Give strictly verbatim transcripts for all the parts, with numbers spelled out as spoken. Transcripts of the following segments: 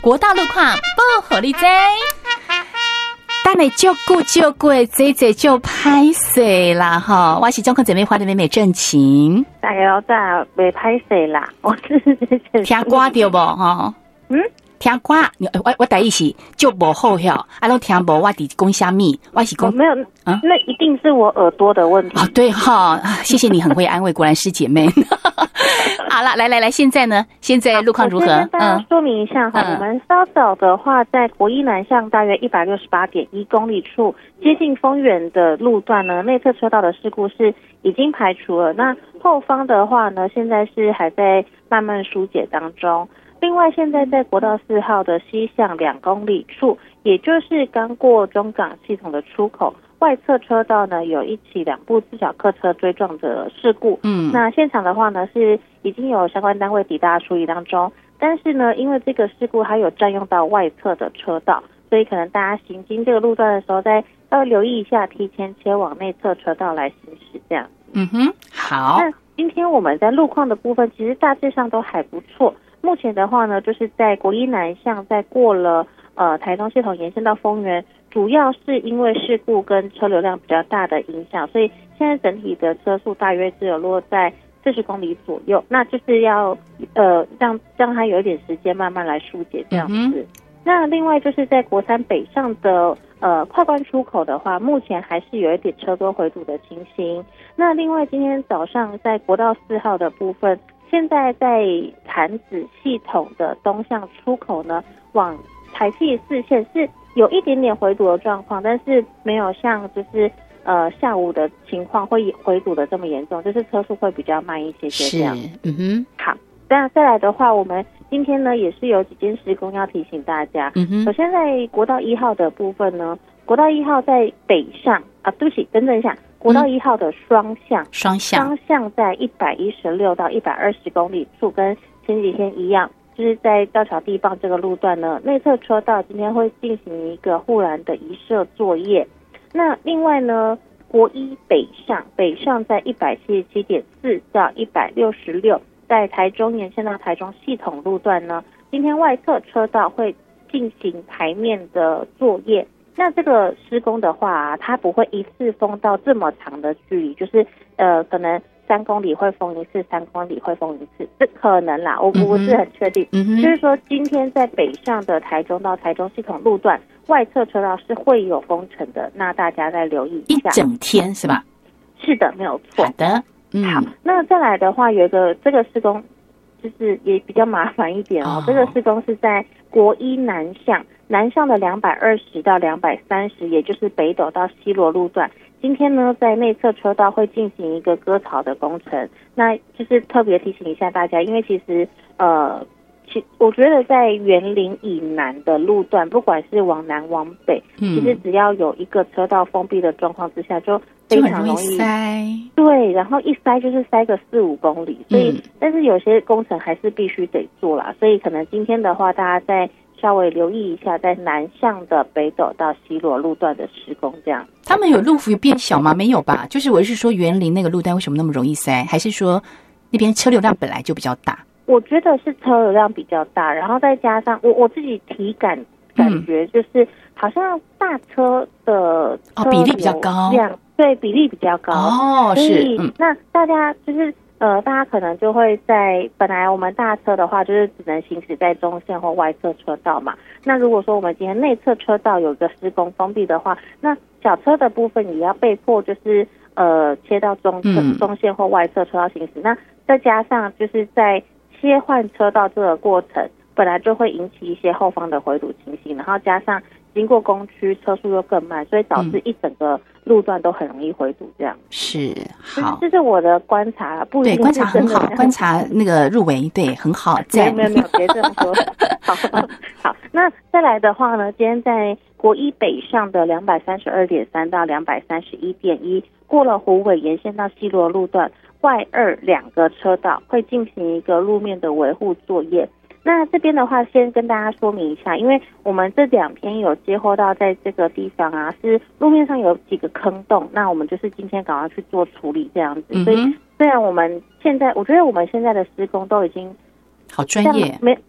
国道路况报给你知。等你照顾照顾，这这就拍水啦哈！我是中科姐妹花的美美郑晴， 大家好，大家没拍水啦，我是听歌对不哈？嗯，听歌，我我第一是就无好晓，啊，拢听无，我伫讲虾米？我是讲没有啊，那一定是我耳朵的问题。 哦，对哈，谢谢你很会安慰，果然是姐妹。好了，来来来，现在呢？现在路况如何？ 跟大家说明一下哈， 嗯、 我们稍早的话，在国一南向大约一百六十八点一公里处，接近丰原的路段呢，内侧车道的事故是已经排除了。那后方的话呢，现在是还在慢慢疏解当中。另外，现在在国道四号的西向两公里处，也就是刚过中港系统的出口。外侧车道呢有一起两部自小客车追撞的事故，嗯，那现场的话呢是已经有相关单位抵达处理当中，但是呢因为这个事故还有占用到外侧的车道，所以可能大家行经这个路段的时候，再要留意一下，提前切往内侧车道来行驶这样。 嗯哼，好。 那今天我们在路况的部分，其实大致上都还不错。目前的话呢，就是在国一南向，在过了呃台中系统延伸到丰原。主要是因为事故跟车流量比较大的影响，所以现在整体的车速大约只有落在四十公里左右，那就是要呃让让它有一点时间慢慢来疏解这样子。嗯、那另外就是在国三北上的呃跨关出口的话，目前还是有一点车多回堵的情形。那另外今天早上在国道四号的部分，现在在潭子系统的东向出口呢，往台七四线是有一点点回堵的状况，但是没有像就是呃下午的情况会回堵的这么严重，就是车速会比较慢一些些这样。 嗯哼， 好，那再来的话，我们今天呢也是有几件施工要提醒大家。嗯哼，首先在国道一号的部分呢，国道一号在北上啊，对不起，等等一下，国道一号的双向， 双向， 双向在一百一十六到一百二十公里处，跟前几天一样。就是在吊桥地磅这个路段呢，内侧车道今天会进行一个护栏的移设作业。那另外呢，国一北上，北上在一百七十七点四到一百六十六，在台中沿线到台中系统路段呢，今天外侧车道会进行排面的作业。那这个施工的话、啊，它不会一次封到这么长的距离，就是呃可能。三公里会封一次，三公里会封一次，这可能啦，我不是很确定。嗯、就是说，今天在北上的台中到台中系统路段外侧车道是会有封城的，那大家再留意一下。 一整天是吧？ 是的，没有错。 好的，嗯， 好。那再来的话，有一个这个施工就是也比较麻烦一点哦。哦这个施工是在国一南向，南向的两百二十到两百三十，也就是北斗到西螺路段。今天呢，在内侧车道会进行一个割草的工程，那就是特别提醒一下大家，因为其实呃，其我觉得在园林以南的路段，不管是往南往北，嗯、其实只要有一个车道封闭的状况之下，就非常容易塞。 对，然后一塞就是塞个四五公里，所以、嗯、但是有些工程还是必须得做啦，所以可能今天的话，大家在稍微留意一下，在南向的北斗到西螺路段的施工，这样。 他们有路幅变小吗？没有吧？就是我是说园林那个路段为什么那么容易塞？还是说那边车流量本来就比较大？ 我觉得是车流量比较大，然后再加上我我自己体感感觉就是、嗯、好像大车的车哦比例比较高， 对，比例比较高哦，是、嗯、 那大家就是呃，大家可能就会在本来我们大车的话，就是只能行驶在中线或外侧车道嘛。那如果说我们今天内侧车道有一个施工封闭的话，那小车的部分也要被迫就是呃切到中侧、嗯、中线或外侧车道行驶。那再加上就是在切换车道这个过程，本来就会引起一些后方的回堵情形，然后加上经过工区车速又更慢，所以导致一整个路段都很容易回堵这样。 是，好， 这是我的观察，不一定对观察很好，观察那个入围对很好， 没有没有没有，别这么说。好好，那再来的话呢，今天在国一北上的两百三十二点三到两百三十一点一，过了虎尾沿线到西螺路段外二两个车道会进行一个路面的维护作业。那这边的话，先跟大家说明一下，因为我们这两天有接获到在这个地方啊，是路面上有几个坑洞，那我们就是今天赶快去做处理这样子。嗯、所以虽然我们现在，我觉得我们现在的施工都已经好专业， 没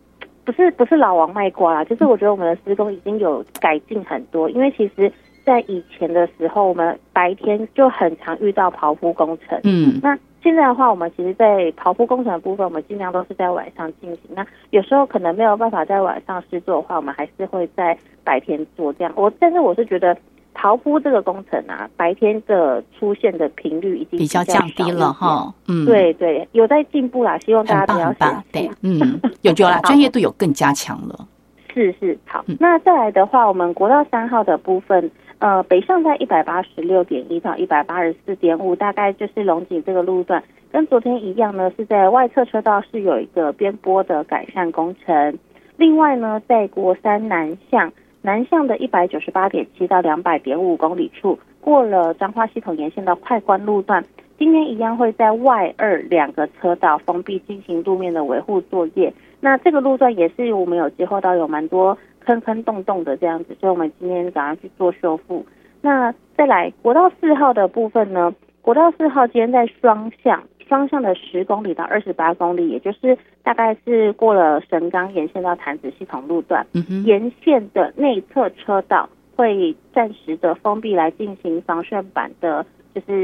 不是不是老王卖瓜啦，就是我觉得我们的施工已经有改进很多，因为其实在以前的时候，我们白天就很常遇到刨铺工程， 嗯， 那现在的话，我们其实在刨铺工程的部分，我们尽量都是在晚上进行。那有时候可能没有办法在晚上施作的话，我们还是会在白天做这样。我但是我是觉得刨铺这个工程啊，白天的出现的频率已经比较降低了哈。嗯， 对对，有在进步啦，希望大家不要很棒，很棒对，嗯，有有啦，专业度有更加强了。 是是，好，嗯、那再来的话，我们国道三号的部分。呃，北上在一百八十六点一到一百八十四点五，大概就是龙井这个路段，跟昨天一样呢，是在外侧车道是有一个边坡的改善工程。另外呢，在国三南向南向的一百九十八点七到两百点五公里处，过了彰化系统沿线到快关路段，今天一样会在外二两个车道封闭进行路面的维护作业。那这个路段也是我们有接获到有蛮多坑坑洞洞的这样子，所以我们今天早上去做修复。那再来国道四号的部分呢，国道四号今天在双向双向的十公里到二十八公里，也就是大概是过了神冈沿线到潭子系统路段，嗯、沿线的内侧车道会暂时的封闭来进行防眩板的就是